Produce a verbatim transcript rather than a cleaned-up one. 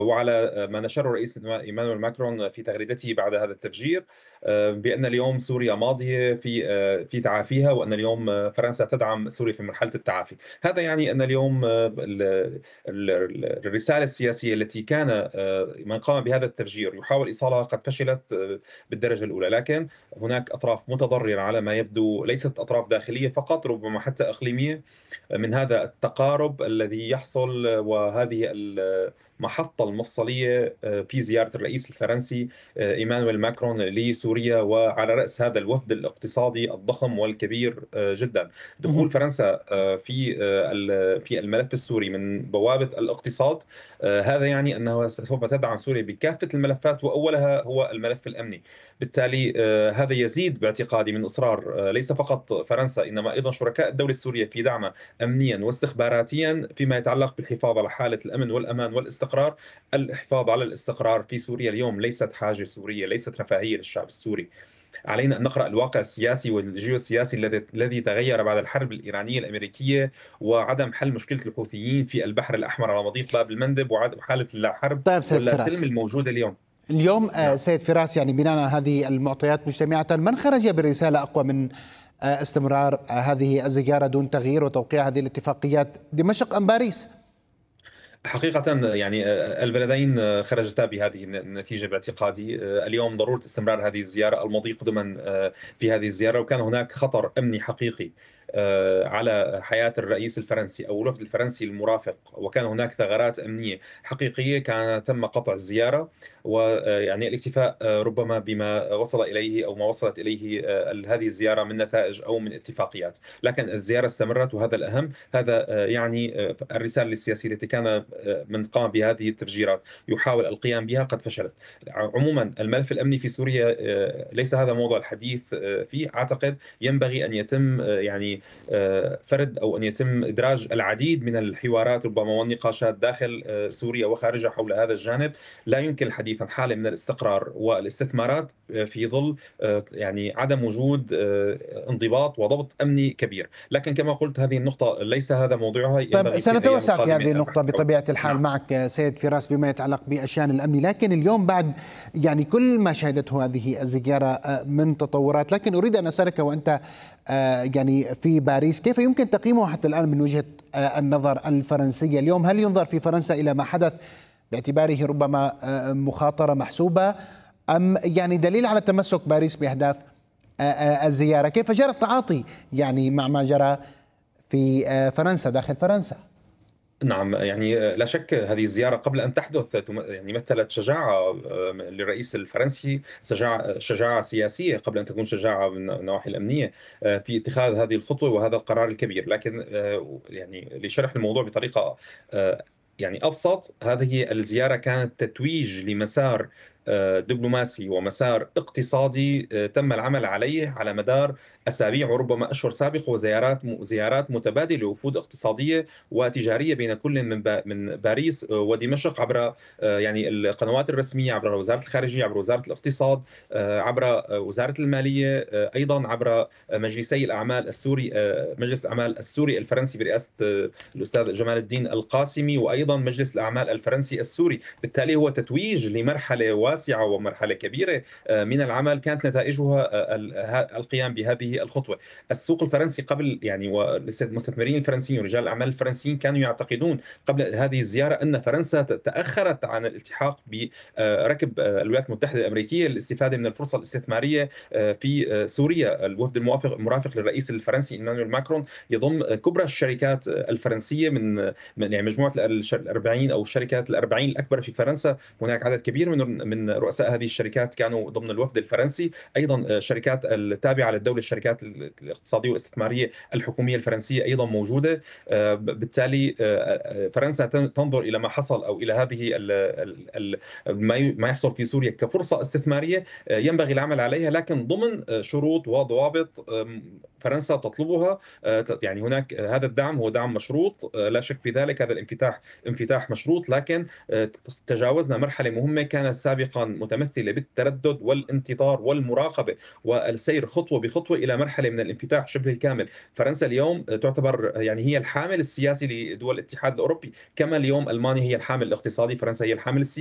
وعلى ما نشره الرئيس إيمانويل ماكرون في تغريدته بعد هذا التفجير، آه، بأن اليوم سوريا ماضية في آه، في تعافيها، وأن اليوم آه، فرنسا تدعم سوريا في مرحلة التعافي. هذا يعني أن اليوم آه، ال- ال- الرسالة السياسية التي كان آه، من قام بهذا التفجير يحاول إيصالها قد فشلت آه، بالدرجة الأولى، لكن هناك أطراف متضررة على ما يبدو، ليست أطراف داخلية فقط، ربما حتى إقليمية، من هذا التقارب الذي يحصل، وهذه المحطة المفصلية آه، في زيارة الرئيس الفرنسي آه، إيمانويل ماكرون لسوريا، وعلى رأس هذا الوفد الاقتصادي الضخم والكبير آه، جدا. دخول مهم. فرنسا آه، في آه، ال- في الملف السوري من بوابة الاقتصاد، آه، هذا يعني أنه سوف تدعم سوريا بكافة الملفات، وأولها هو الملف الأمني. بالتالي آه، هذا يزيد باعتقادي من إصرار آه، ليس فقط فرنسا، إنما أيضا شركاء الدولة السورية في دعمها أمنيا واستخباراتيا فيما يتعلق بالحفاظ على حالة الأمن والأمان والاستقرار. الحفاظ على الاستقرار في سوريا اليوم ليست حاجة سورية، ليست رفاهية للشعب السوري. علينا أن نقرأ الواقع السياسي والجيوسياسي الذي الذي تغير بعد الحرب الإيرانية الأمريكية، وعدم حل مشكلة الحوثيين في البحر الأحمر على مضيق باب المندب، وعد- وحالة اللا حرب طيب سيد ولا سلم فراس، الموجودة اليوم. اليوم آه، نعم. سيد فراس، يعني بناء على هذه المعطيات مجتمعة، من خرج برسالة أقوى من آه، استمرار آه، هذه الزيارة دون تغيير وتوقيع هذه الاتفاقيات، دمشق أم باريس؟ حقيقة يعني آه، البلدين آه، خرجتا بهذه النتيجة باعتقادي. آه، اليوم ضرورة استمرار هذه الزيارة، المضي قدما آه، في هذه الزيارة، وكان هناك خطر أمني حقيقي آه، على حياة الرئيس الفرنسي أو الوفد الفرنسي المرافق، وكان هناك ثغرات أمنية حقيقية، كان تم قطع الزيارة، ويعني الاكتفاء آه، ربما بما وصل إليه أو ما وصلت إليه آه، هذه الزيارة من نتائج أو من اتفاقيات. لكن الزيارة استمرت، وهذا الأهم. هذا آه، يعني آه، الرسالة السياسية التي كان آه، من قام بهذه التفجيرات يحاول القيام بها قد فشلت. عموما الملف الأمني في سوريا آه، ليس هذا موضوع الحديث آه، فيه. أعتقد ينبغي أن يتم آه، يعني آه، فرد أو أن يتم إدراج العديد من الحوارات ربما والنقاشات داخل آه، سوريا وخارجها حول هذا الجانب. لا يمكن الحديث عن حالة من الاستقرار والاستثمارات آه، في ظل آه، يعني عدم وجود آه، انضباط وضبط أمني كبير. لكن كما قلت هذه النقطة ليس هذا موضوعها، طيب ينبغي في الأيام سنتوسع في القادمة هذه النقطة البحث حول. بطبيعة الحال نعم. معك سيد فراس بما يتعلق بأشياء الأمن، لكن اليوم بعد يعني كل ما شهدته هذه الزيارة آه، من تطورات، لكن أريد أن أسألك وأنت آه، يعني في باريس، كيف يمكن تقييمه حتى الآن من وجهة آه، النظر الفرنسية اليوم؟ هل ينظر في فرنسا إلى ما حدث باعتباره ربما آه، مخاطرة محسوبة، أم يعني دليل على تمسك باريس بأهداف آه، آه، الزيارة؟ كيف جرى التعاطي يعني مع ما جرى في آه، فرنسا داخل فرنسا؟ نعم، يعني لا شك هذه الزيارة قبل أن تحدث تم- يعني مثلت شجاعة آه، للرئيس الفرنسي، شجاعة شجاعة سياسية قبل أن تكون شجاعة من النواحي الأمنية آه، في اتخاذ هذه الخطوة وهذا القرار الكبير. لكن آه، يعني لشرح الموضوع بطريقة آه، يعني أبسط، هذه الزيارة كانت تتويج لمسار آه، دبلوماسي ومسار اقتصادي آه، تم العمل عليه على مدار أسابيع وربما أشهر سابقة، وزيارات زيارات متبادلة لوفود اقتصادية وتجارية بين كل من با- من باريس آه، ودمشق، عبر آه، يعني القنوات الرسمية، عبر وزارة الخارجية، عبر وزارة الاقتصاد، آه، عبر آه، وزارة المالية، آه، أيضا عبر آه، مجلسي الأعمال السوري، آه، مجلس الأعمال السوري الفرنسي برئاسة آه، الأستاذ جمال الدين القاسمي، وأيضا مجلس الأعمال الفرنسي السوري. بالتالي هو تتويج لمرحلة واسعة ومرحلة كبيرة آه، من العمل، كانت نتائجها آه، ال- ه- القيام بهذه الخطوة. السوق الفرنسي قبل يعني والمستثمرين الفرنسيين ورجال الأعمال الفرنسيين كانوا يعتقدون قبل هذه الزيارة أن فرنسا تأخرت عن الالتحاق بركب الولايات المتحدة الأمريكية للاستفادة من الفرصة الاستثمارية آه، في آه، سوريا. الوفد الموافق المرافق للرئيس الفرنسي إيمانويل ماكرون يضم كبرى الشركات الفرنسية من من يعني مجموعة الأربعين أو الشركات الأربعين الأكبر في فرنسا. هناك عدد كبير من من رؤساء هذه الشركات كانوا ضمن الوفد الفرنسي. أيضا شركات التابعة للدولة، الشركات الاقتصادية والاستثمارية الحكومية الفرنسية أيضا موجودة. آه، بالتالي آه، آه، فرنسا تنظر إلى ما حصل أو إلى هذه ال ال ال ما ي- ما يحصل في سوريا كفرصة استثمارية آه، ينبغي العمل عليها، لكن ضمن آه، شروط وضوابط آم، فرنسا تطلبها. آه، ت- يعني هناك آه، هذا الدعم هو دعم مشروط، آه، لا شك في ذلك. هذا الانفتاح انفتاح مشروط، لكن آه، ت- تجاوزنا مرحلة مهمة كانت سابقا سابقا متمثلة بالتردد والانتظار والمراقبة والسير خطوة بخطوة إلى مرحلة من الانفتاح شبه الكامل. فرنسا اليوم تعتبر يعني هي الحامل السياسي لدول الاتحاد الأوروبي، كما اليوم ألمانيا هي الحامل الاقتصادي، فرنسا هي الحامل السياسي.